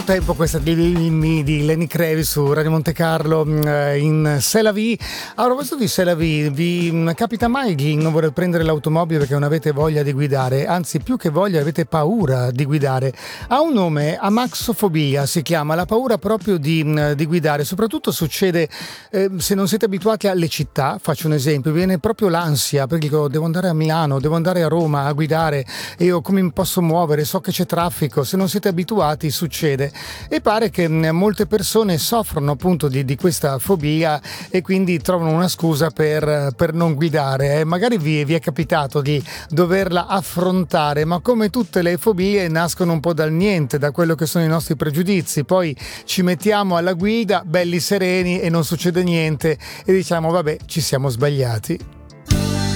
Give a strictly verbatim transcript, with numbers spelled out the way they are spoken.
Tempo questa di, di, di Lenny Kravitz su Radio Monte Carlo in C'est la vie. A proposito di C'est la vie, vi capita mai di non voler prendere l'automobile perché non avete voglia di guidare? Anzi, più che voglia avete paura di guidare. Ha un nome, amaxofobia si chiama, la paura proprio di, di guidare. Soprattutto succede eh, se non siete abituati alle città. Faccio un esempio, viene proprio l'ansia perché dico devo andare a Milano, devo andare a Roma a guidare e io come mi posso muovere, so che c'è traffico. Se non siete abituati succede. E pare che molte persone soffrono appunto di, di questa fobia e quindi trovano una scusa per, per non guidare. Eh, magari vi, vi è capitato di doverla affrontare, ma come tutte le fobie nascono un po' dal niente, da quello che sono i nostri pregiudizi. Poi ci mettiamo alla guida belli sereni e non succede niente e diciamo vabbè, ci siamo sbagliati.